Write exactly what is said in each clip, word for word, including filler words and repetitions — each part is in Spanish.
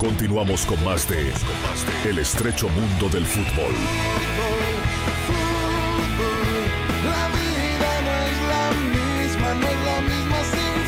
Continuamos con más de El estrecho mundo del fútbol. La vida no es la misma, no es la misma sin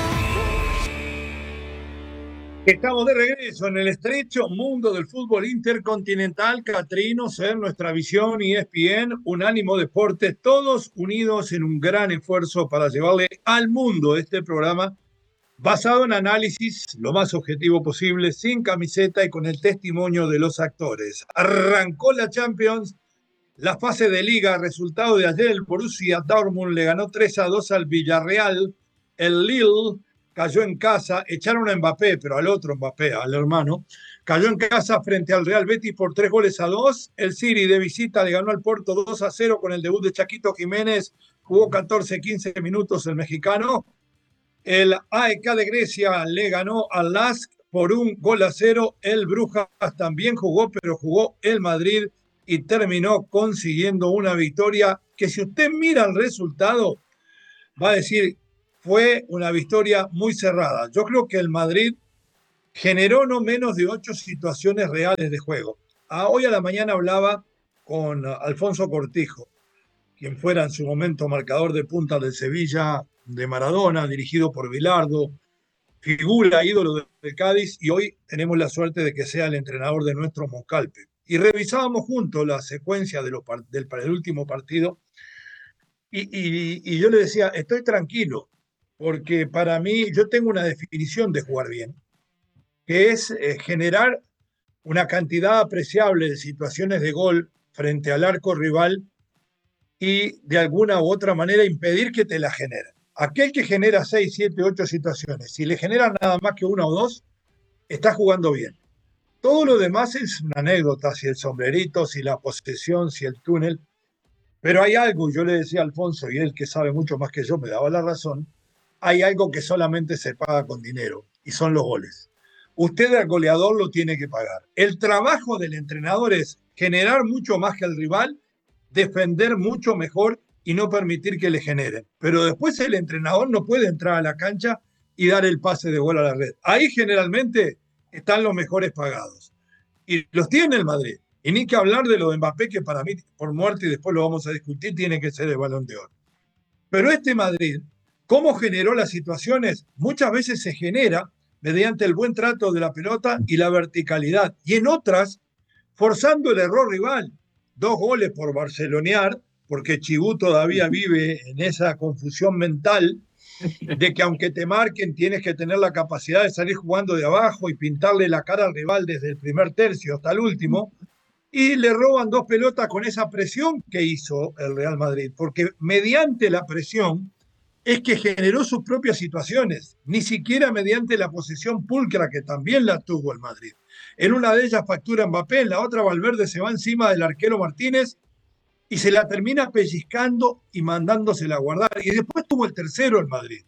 fútbol. Estamos de regreso en el estrecho mundo del fútbol intercontinental. Catrino, Ser, Nuestra Visión, E S P N, Unánimo Deportes, todos unidos en un gran esfuerzo para llevarle al mundo este programa basado en análisis lo más objetivo posible, sin camiseta y con el testimonio de los actores. Arrancó la Champions, la fase de liga, resultado de ayer: el Borussia Dortmund le ganó tres a dos al Villarreal, el Lille cayó en casa, echaron a Mbappé, pero al otro Mbappé, al hermano, cayó en casa frente al Real Betis por tres goles a dos, el City de visita le ganó al Porto dos a cero con el debut de Chaquito Jiménez, jugó catorce quince minutos el mexicano. El A E K de Grecia le ganó al Lask por un gol a cero. El Brujas también jugó, pero jugó el Madrid y terminó consiguiendo una victoria que, si usted mira el resultado, va a decir, fue una victoria muy cerrada. Yo creo que el Madrid generó no menos de ocho situaciones reales de juego. A, hoy a la mañana hablaba con Alfonso Cortijo, quien fuera en su momento marcador de punta del Sevilla de Maradona, dirigido por Bilardo, figura, ídolo del Cádiz, y hoy tenemos la suerte de que sea el entrenador de nuestro Moncalpe. Y revisábamos juntos la secuencia de lo, del, para el último partido, y, y, y yo le decía, estoy tranquilo, porque para mí, yo tengo una definición de jugar bien, que es eh, generar una cantidad apreciable de situaciones de gol frente al arco rival y de alguna u otra manera impedir que te la generen. Aquel que genera seis, siete, ocho situaciones, si le genera nada más que una o dos, está jugando bien. Todo lo demás es una anécdota, si el sombrerito, si la posesión, si el túnel. Pero hay algo, yo le decía a Alfonso, y él que sabe mucho más que yo, me daba la razón, hay algo que solamente se paga con dinero, y son los goles. Usted al goleador lo tiene que pagar. El trabajo del entrenador es generar mucho más que el rival, defender mucho mejor y no permitir que le generen. Pero después el entrenador no puede entrar a la cancha y dar el pase de gol a la red. Ahí generalmente están los mejores pagados. Y los tiene el Madrid. Y ni que hablar de lo de Mbappé, que para mí, por muerte, y después lo vamos a discutir, tiene que ser el Balón de Oro. Pero este Madrid, ¿cómo generó las situaciones? Muchas veces se genera mediante el buen trato de la pelota y la verticalidad. Y en otras, forzando el error rival. Dos goles por barcelonear, porque Chibú todavía vive en esa confusión mental de que aunque te marquen tienes que tener la capacidad de salir jugando de abajo y pintarle la cara al rival desde el primer tercio hasta el último, y le roban dos pelotas con esa presión que hizo el Real Madrid, porque mediante la presión es que generó sus propias situaciones, ni siquiera mediante la posesión pulcra que también la tuvo el Madrid. En una de ellas factura Mbappé, en la otra Valverde se va encima del arquero Martínez y se la termina pellizcando y mandándosela a guardar. Y después tuvo el tercero el Madrid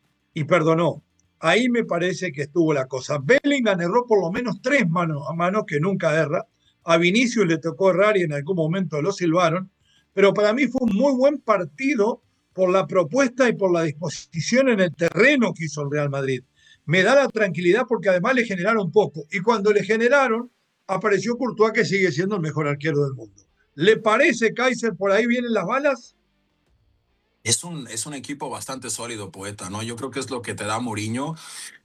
y perdonó. Ahí me parece que estuvo la cosa. Bellingham erró por lo menos tres manos a mano, que nunca erra. A Vinicius le tocó errar y en algún momento lo silbaron. Pero para mí fue un muy buen partido por la propuesta y por la disposición en el terreno que hizo el Real Madrid. Me da la tranquilidad porque además le generaron poco. Y cuando le generaron, apareció Courtois, que sigue siendo el mejor arquero del mundo. ¿Le parece, Kaiser, por ahí vienen las balas? Es un, es un equipo bastante sólido, Poeta, ¿no? Yo creo que es lo que te da Mourinho,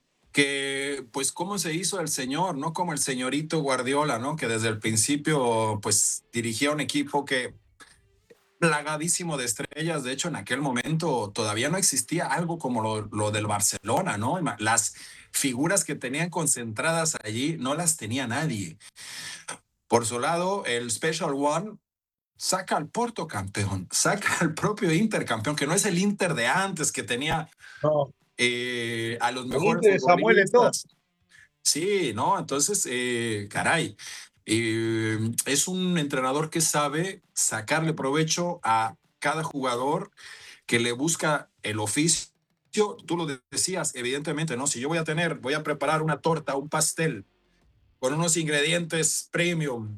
que pues cómo se hizo el señor, ¿no? Como el señorito Guardiola, ¿no? Que desde el principio pues dirigía un equipo que plagadísimo de estrellas. De hecho, en aquel momento todavía no existía algo como lo, lo del Barcelona, ¿no? Las figuras que tenían concentradas allí no las tenía nadie. Por su lado, el Special One saca al Porto campeón, saca al propio Inter campeón, que no es el Inter de antes, que tenía no. eh, a los el mejores Inter de Samuel Eto'o. Sí, ¿no? Entonces, eh, caray, eh, es un entrenador que sabe sacarle provecho a cada jugador, que le busca el oficio. Tú lo decías, evidentemente, ¿no? Si yo voy a tener, voy a preparar una torta, un pastel, con unos ingredientes premium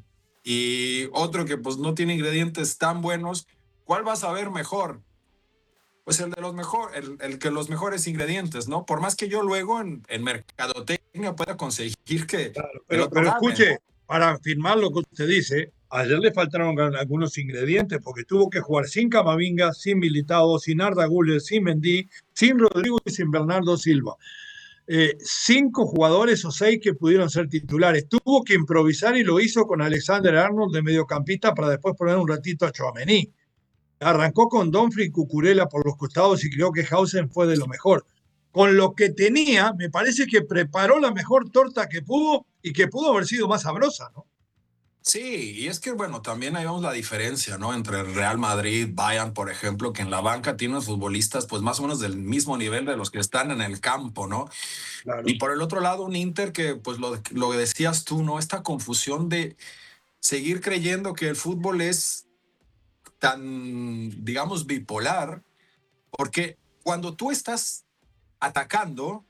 y otro que pues no tiene ingredientes tan buenos, ¿cuál vas a ver mejor? Pues el de los mejores, el, el que los mejores ingredientes, ¿no? Por más que yo luego en, en mercadotecnia pueda conseguir que Claro, el pero, otro pero gane, escuche, ¿no? para afirmar lo que usted dice, ayer le faltaron algunos ingredientes porque tuvo que jugar sin Camavinga, sin Militao, sin Arda Güler, sin Mendy, sin Rodrigo y sin Bernardo Silva. Eh, cinco jugadores o seis que pudieron ser titulares. Tuvo que improvisar y lo hizo con Alexander Arnold de mediocampista para después poner un ratito a Tchouaméni. Arrancó con Dumfries y Cucurella por los costados y creo que Hausen fue de lo mejor. Con lo que tenía, me parece que preparó la mejor torta que pudo y que pudo haber sido más sabrosa, ¿no? Sí, y es que, bueno, también ahí vemos la diferencia, ¿no? Entre el Real Madrid, Bayern, por ejemplo, que en la banca tiene unos futbolistas, pues más o menos del mismo nivel de los que están en el campo, ¿no? Claro. Y por el otro lado, un Inter que, pues lo, lo que decías tú, ¿no? Esta confusión de seguir creyendo que el fútbol es tan, digamos, bipolar, porque cuando tú estás atacando,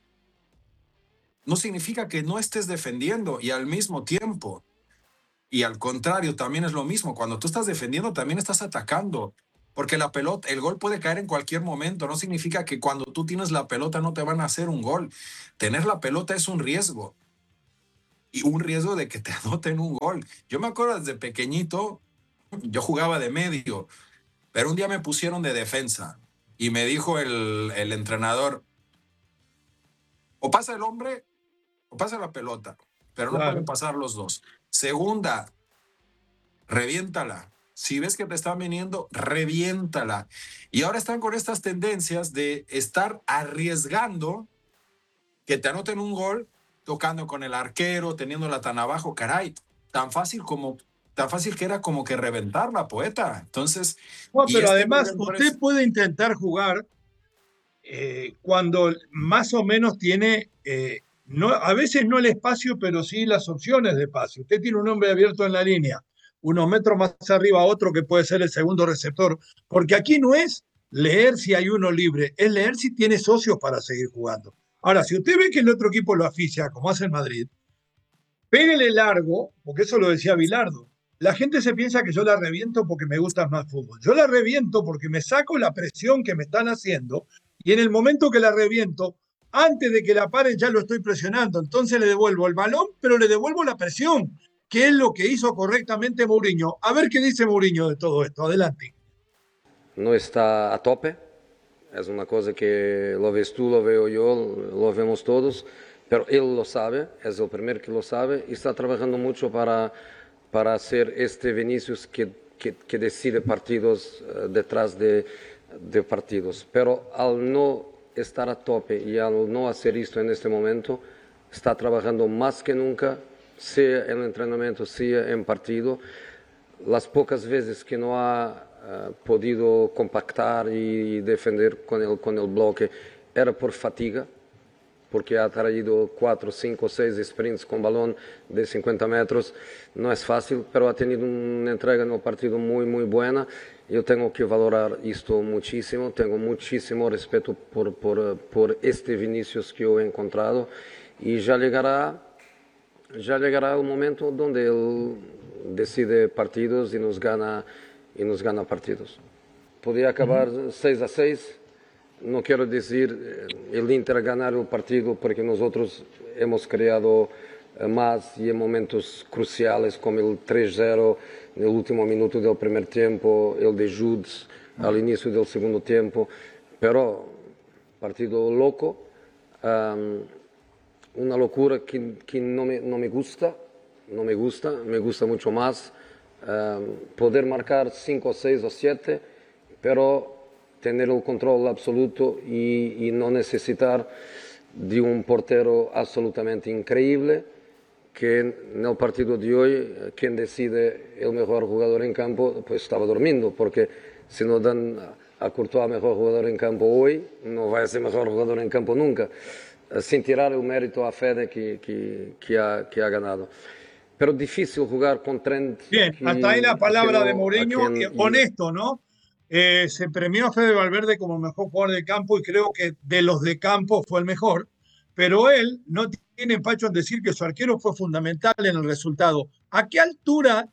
no significa que no estés defendiendo y al mismo tiempo. Y al contrario, también es lo mismo. Cuando tú estás defendiendo, también estás atacando. Porque la pelota, el gol puede caer en cualquier momento. No significa que cuando tú tienes la pelota no te van a hacer un gol. Tener la pelota es un riesgo. Y un riesgo de que te anoten un gol. Yo me acuerdo desde pequeñito, yo jugaba de medio, pero un día me pusieron de defensa. Y me dijo el, el entrenador, o pasa el hombre o pasa la pelota. Pero no Claro. pueden pasar los dos. Segunda, reviéntala. Si ves que te están viniendo, reviéntala. Y ahora están con estas tendencias de estar arriesgando que te anoten un gol, tocando con el arquero, teniéndola tan abajo, caray, tan fácil como, tan fácil que era como que reventarla, poeta. Entonces, No, y pero este además Bayern usted Press, puede intentar jugar eh, cuando más o menos tiene, eh, no, a veces no el espacio, pero sí las opciones de pase. Usted tiene un hombre abierto en la línea, unos metros más arriba otro que puede ser el segundo receptor, porque aquí no es leer si hay uno libre, es leer si tiene socios para seguir jugando. Ahora, si usted ve que el otro equipo lo asfixia, como hace el Madrid, pégale largo, porque eso lo decía Bilardo. La gente se piensa que yo la reviento porque me gusta más fútbol. Yo la reviento porque me saco la presión que me están haciendo y en el momento que la reviento, antes de que la paren ya lo estoy presionando. Entonces le devuelvo el balón, pero le devuelvo la presión, que es lo que hizo correctamente Mourinho. A ver qué dice Mourinho de todo esto. Adelante. No está a tope, es una cosa que lo ves tú, lo veo yo, lo vemos todos, pero él lo sabe, es el primero que lo sabe y está trabajando mucho para, para hacer este Vinicius que, que, que decide partidos uh, detrás de, de partidos. Pero al no estar a tope y al no hacer esto en este momento, está trabajando más que nunca, sea en el entrenamiento, sea en partido. Las pocas veces que no ha uh, podido compactar y defender con el, con el bloque era por fatiga, porque ha traído cuatro, cinco, seis sprints con balón de cincuenta metros. No es fácil, pero ha tenido una entrega en el partido muy, muy buena. Yo tengo que valorar esto muchísimo, tengo muchísimo respeto por, por, por este Vinicius que yo he encontrado y ya llegará, ya llegará el momento donde él decide partidos y nos gana, y nos gana partidos. Podría acabar seis a seis, no quiero decir el Inter ganar el partido porque nosotros hemos creado más y en momentos cruciales como el tres cero en el último minuto del primer tiempo, el de Judes al inicio del segundo tiempo, pero partido loco, um, una locura que, que no, me, no me gusta, no me gusta, me gusta mucho más um, poder marcar cinco, seis o siete, pero tener el control absoluto y, y no necesitar de un portero absolutamente increíble, que en el partido de hoy, quien decide el mejor jugador en campo, pues estaba durmiendo, porque si no dan a Courtois mejor jugador en campo hoy, no va a ser mejor jugador en campo nunca, sin tirar el mérito a Fede que, que, que, ha, que ha ganado. Pero difícil jugar con Trent. Bien, que, hasta ahí la palabra no, de Mourinho, quien, honesto, ¿no? Eh, se premió a Fede Valverde como mejor jugador de campo y creo que de los de campo fue el mejor, pero él no tiene empacho en decir que su arquero fue fundamental en el resultado. ¿A qué altura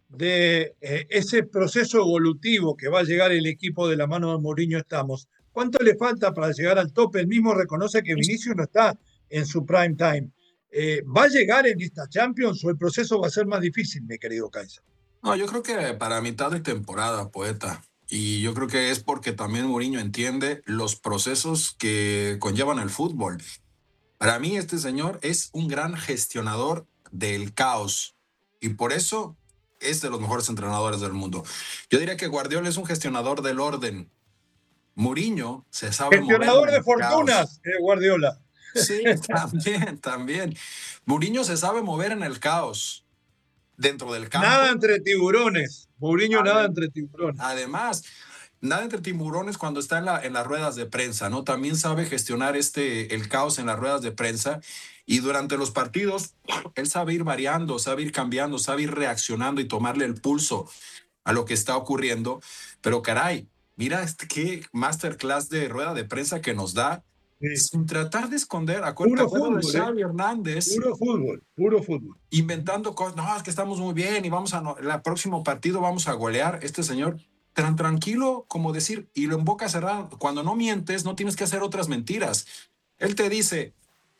de eh, ese proceso evolutivo que va a llegar el equipo de la mano de Mourinho estamos? ¿Cuánto le falta para llegar al tope? Él mismo reconoce que Vinicius no está en su prime time. Eh, ¿Va a llegar en esta Champions o el proceso va a ser más difícil, mi querido Kaiser? No, yo creo que para mitad de temporada, poeta. Y yo creo que es porque también Mourinho entiende los procesos que conllevan el fútbol. Para mí este señor es un gran gestionador del caos y por eso es de los mejores entrenadores del mundo. Yo diría que Guardiola es un gestionador del orden. Mourinho se sabe mover. Gestionador en de el fortunas, caos. eh, Guardiola. Sí, también, también. Mourinho se sabe mover en el caos. Dentro del campo. Nada entre tiburones. Mourinho, Además, nada entre tiburones. Además, nada entre tiburones cuando está en, la, en las ruedas de prensa, ¿no? También sabe gestionar este, el caos en las ruedas de prensa y durante los partidos, él sabe ir variando, sabe ir cambiando, sabe ir reaccionando y tomarle el pulso a lo que está ocurriendo. Pero caray, mira este, qué masterclass de rueda de prensa que nos da. Sí. Sin tratar de esconder, acuérdate de Xavi eh. Hernández. Puro fútbol, puro fútbol. Inventando cosas, no, es que estamos muy bien y vamos a, no, el próximo partido vamos a golear. Este señor, tan tranquilo como decir, y lo en boca cerrada, cuando no mientes, no tienes que hacer otras mentiras. Él te dice,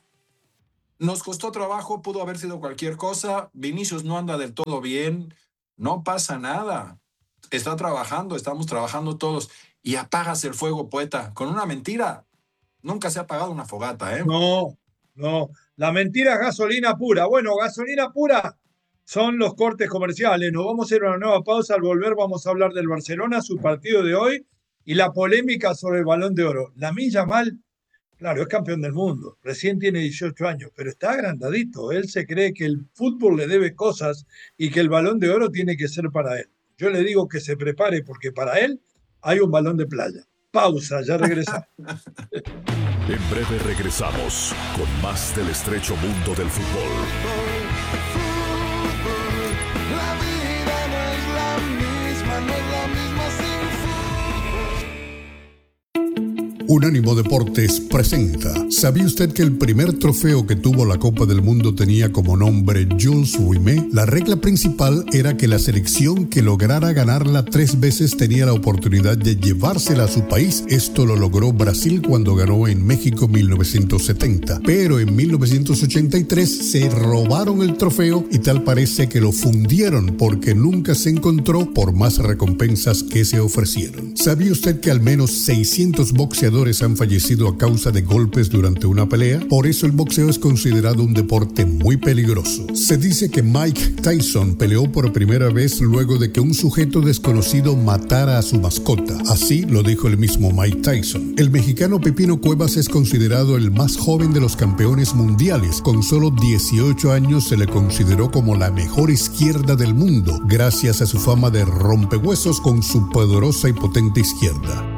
nos costó trabajo, pudo haber sido cualquier cosa, Vinicius no anda del todo bien, no pasa nada. Está trabajando, estamos trabajando todos y apagas el fuego, poeta, con una mentira. Nunca se ha apagado una fogata, ¿eh? No, no. La mentira es gasolina pura. Bueno, gasolina pura son los cortes comerciales. Nos vamos a ir a una nueva pausa. Al volver vamos a hablar del Barcelona, su partido de hoy y la polémica sobre el Balón de Oro. Lamine Yamal, claro, es campeón del mundo. Recién tiene dieciocho años, pero está agrandadito. Él se cree que el fútbol le debe cosas y que el Balón de Oro tiene que ser para él. Yo le digo que se prepare porque para él hay un balón de playa. Pausa, ya regresamos. En breve regresamos con más del estrecho mundo del fútbol. La vida no es la misma, no es la misma sin fútbol. Unánimo Deportes presenta. ¿Sabía usted que el primer trofeo que tuvo la Copa del Mundo tenía como nombre Jules Rimet? La regla principal era que la selección que lograra ganarla tres veces tenía la oportunidad de llevársela a su país. Esto lo logró Brasil cuando ganó en México mil novecientos setenta. Pero en mil novecientos ochenta y tres se robaron el trofeo y tal parece que lo fundieron porque nunca se encontró por más recompensas que se ofrecieron. ¿Sabía usted que al menos seiscientos boxeadores han fallecido a causa de golpes durante una pelea? Por eso el boxeo es considerado un deporte muy peligroso. Se dice que Mike Tyson peleó por primera vez luego de que un sujeto desconocido matara a su mascota. Así lo dijo el mismo Mike Tyson. El mexicano Pepino Cuevas es considerado el más joven de los campeones mundiales. Con solo dieciocho años se le consideró como la mejor izquierda del mundo, gracias a su fama de rompehuesos con su poderosa y potente izquierda.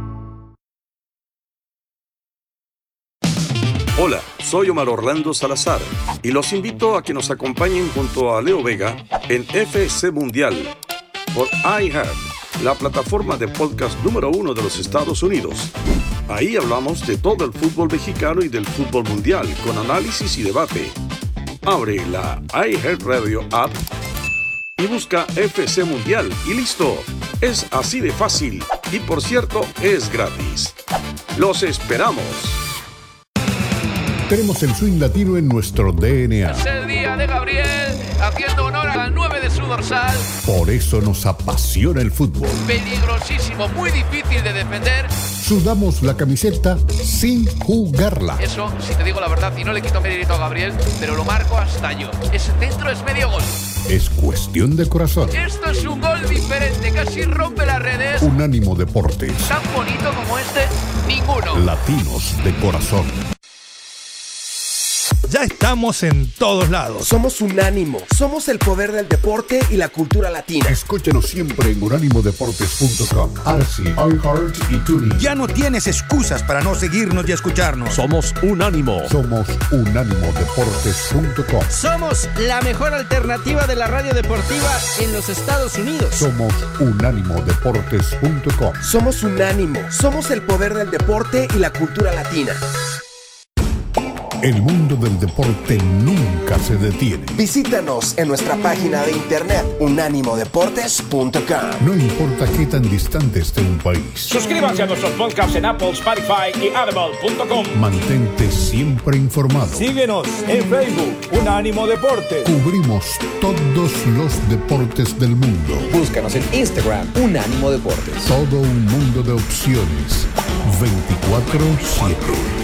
Hola, soy Omar Orlando Salazar y los invito a que nos acompañen junto a Leo Vega en F C Mundial por iHeart, la plataforma de podcast número uno de los Estados Unidos. Ahí hablamos de todo el fútbol mexicano y del fútbol mundial con análisis y debate. Abre la iHeart Radio app y busca F C Mundial y listo. Es así de fácil y por cierto es gratis. ¡Los esperamos! Tenemos el swing latino en nuestro D N A. Es el día de Gabriel, haciendo honor al nueve de su dorsal. Por eso nos apasiona el fútbol. Peligrosísimo, muy difícil de defender. Sudamos la camiseta sin jugarla. Eso, si te digo la verdad, y no le quito mérito a Gabriel, pero lo marco hasta yo. Ese centro es medio gol. Es cuestión de corazón. Esto es un gol diferente, casi rompe las redes. Unánimo Deportes. Tan bonito como este, ninguno. Latinos de corazón. Ya estamos en todos lados. Somos Unánimo. Somos el poder del deporte y la cultura latina. Escúchenos siempre en unánimo deportes punto com, Arsi, iHeart y TuneIn. Ya no tienes excusas para no seguirnos y escucharnos. Somos Unánimo. Somos unánimo deportes punto com. Somos la mejor alternativa de la radio deportiva en los Estados Unidos. Somos unánimo deportes punto com. Somos Unánimo. Somos el poder del deporte y la cultura latina. El mundo del deporte nunca se detiene. Visítanos en nuestra página de internet unánimo deportes punto com. No importa qué tan distante esté un país. Suscríbanse a nuestros podcasts en Apple, Spotify y Audible punto com. Mantente siempre informado. Síguenos en Facebook, Unánimo Deportes. Cubrimos todos los deportes del mundo. Búscanos en Instagram, Unánimo Deportes. Todo un mundo de opciones. veinticuatro siete.